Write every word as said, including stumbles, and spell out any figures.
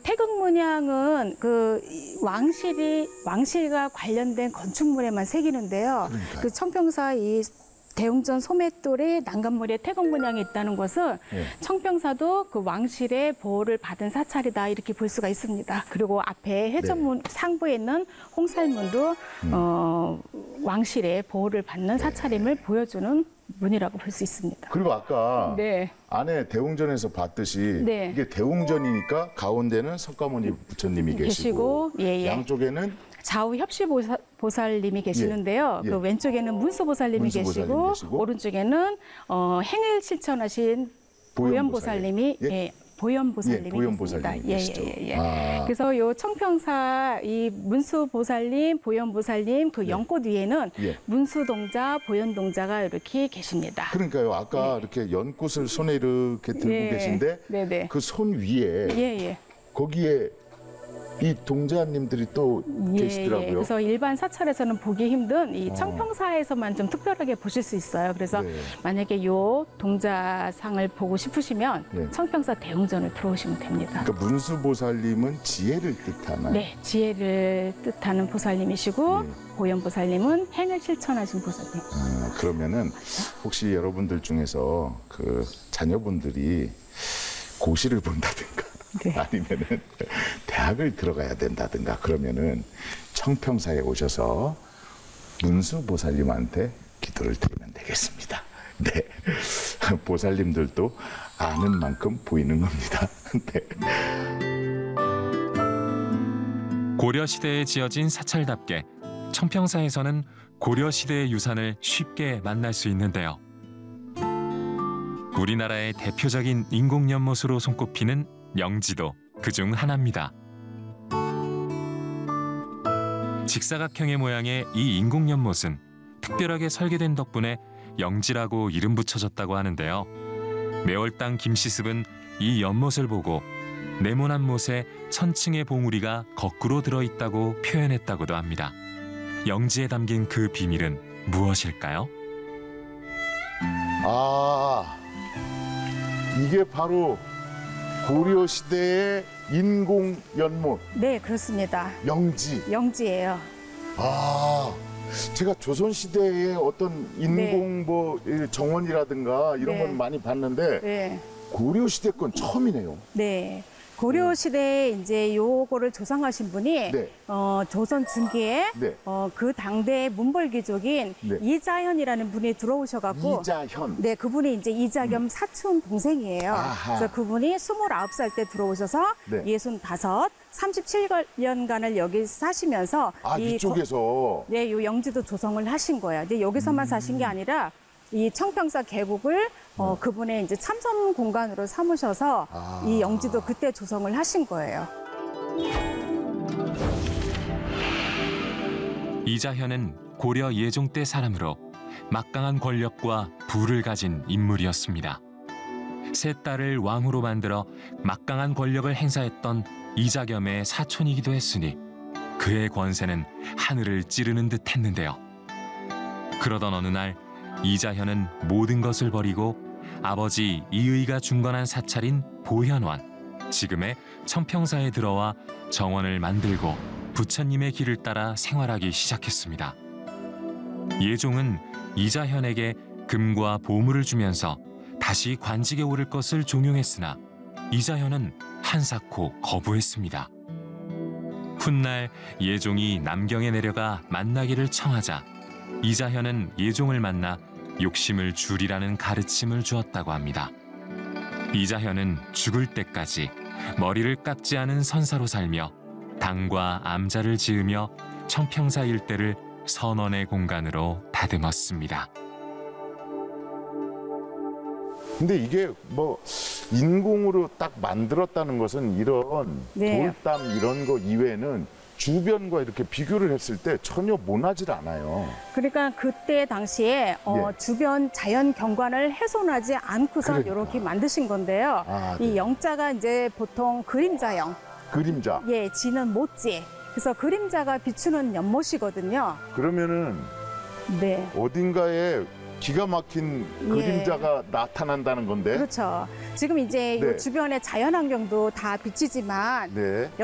태극 문양은 그 왕실이 왕실과 관련된 건축물에만 새기는데요. 그러니까요. 그 청평사 이 대웅전 소맷돌에 난간머리에 태극 문양이 있다는 것은 예. 청평사도 그 왕실의 보호를 받은 사찰이다 이렇게 볼 수가 있습니다. 그리고 앞에 해전문 네. 상부에 있는 홍살문도 음. 어, 왕실의 보호를 받는 사찰임을 보여주는 문이라고 볼 수 있습니다. 그리고 아까 네. 안에 대웅전에서 봤듯이 네. 이게 대웅전이니까 가운데는 석가모니 부처님이 계시고, 계시고, 예, 예. 양쪽에는 좌우 협시보살님이 계시는데요. 예. 그 왼쪽에는 문수보살님이 문수보살님 계시고, 계시고, 오른쪽에는 어, 행을 실천하신 보현보살님이 예? 예, 보현보살님이 예, 보현보살님이 계십니다. 예, 계시죠. 예, 예. 아. 그래서 요 청평사 이 문수보살님, 보현보살님 그 예. 연꽃 위에는 예. 문수동자, 보현동자가 이렇게 계십니다. 그러니까요. 아까 예. 이렇게 연꽃을 손에 이렇게 들고 예. 계신데 네네. 그 손 위에 예, 예. 거기에 이 동자님들이 또 예, 계시더라고요. 예. 그래서 일반 사찰에서는 보기 힘든 이 어. 청평사에서만 좀 특별하게 보실 수 있어요. 그래서 네. 만약에 요 동자상을 보고 싶으시면 네. 청평사 대웅전을 들어오시면 됩니다. 그러니까 문수보살님은 지혜를 뜻하는. 네, 지혜를 뜻하는 보살님이시고 네. 보현보살님은 행을 실천하신 보살님. 아, 그러면은 혹시 여러분들 중에서 그 자녀분들이 고시를 본다든가 네. 아니면은 대학을 들어가야 된다든가 그러면은 청평사에 오셔서 문수보살님한테 기도를 드리면 되겠습니다. 네, 보살님들도 아는 만큼 보이는 겁니다. 네. 고려시대에 지어진 사찰답게 청평사에서는 고려시대의 유산을 쉽게 만날 수 있는데요. 우리나라의 대표적인 인공연못으로 손꼽히는 영지도 그중 하나입니다. 직사각형의 모양의 이 인공연못은 특별하게 설계된 덕분에 영지라고 이름 붙여졌다고 하는데요. 매월당 김시습은 이 연못을 보고 네모난 못에 천층의 봉우리가 거꾸로 들어있다고 표현했다고도 합니다. 영지에 담긴 그 비밀은 무엇일까요? 아, 이게 바로 고려시대의 인공연못 네, 그렇습니다. 영지. 영지예요. 아, 제가 조선시대의 어떤 인공 뭐 정원이라든가 이런 네. 건 많이 봤는데 네. 고려시대 건 처음이네요. 네. 고려 시대에 이제 요거를 조성하신 분이 네. 어, 조선 중기에 네. 어, 그 당대의 문벌귀족인 네. 이자현이라는 분이 들어오셔갖고 이자현. 네, 그분이 이제 이자겸 사촌 동생이에요. 아하. 그래서 그분이 스물아홉 살 때 들어오셔서 네. 예순다섯, 삼십칠 년간을 여기 사시면서 아, 이 이쪽에서. 거- 네, 요 영지도 조성을 하신 거예요. 근데 여기서만 음. 사신 게 아니라 이 청평사 계곡을 어, 그분의 이제 참선 공간으로 삼으셔서 아. 이 영지도 그때 조성을 하신 거예요. 이자현은 고려 예종 때 사람으로 막강한 권력과 부를 가진 인물이었습니다. 세 딸을 왕후로 만들어 막강한 권력을 행사했던 이자겸의 사촌이기도 했으니 그의 권세는 하늘을 찌르는 듯 했는데요. 그러던 어느 날 이자현은 모든 것을 버리고 아버지 이의가 중건한 사찰인 보현원, 지금의 청평사에 들어와 정원을 만들고 부처님의 길을 따라 생활하기 시작했습니다. 예종은 이자현에게 금과 보물을 주면서 다시 관직에 오를 것을 종용했으나 이자현은 한사코 거부했습니다. 훗날 예종이 남경에 내려가 만나기를 청하자 이자현은 예종을 만나 욕심을 줄이라는 가르침을 주었다고 합니다. 이자현은 죽을 때까지 머리를 깎지 않은 선사로 살며 당과 암자를 지으며 청평사 일대를 선원의 공간으로 다듬었습니다. 근데 이게 뭐 인공으로 딱 만들었다는 것은 이런 네. 돌담 이런 거 이외에는 주변과 이렇게 비교를 했을 때 전혀 모나질 않아요. 그러니까 그때 당시에 어, 예. 주변 자연 경관을 훼손하지 않고서 그러니까. 이렇게 만드신 건데요. 아, 이 네. 영자가 이제 보통 그림자형, 그림자. 예, 지는 못지. 그래서 그림자가 비추는 연못이거든요. 그러면은 네. 어딘가에 기가 막힌 예. 그림자가 나타난다는 건데. 그렇죠. 지금 이제 네. 이 주변의 자연환경도 다 비치지만 네.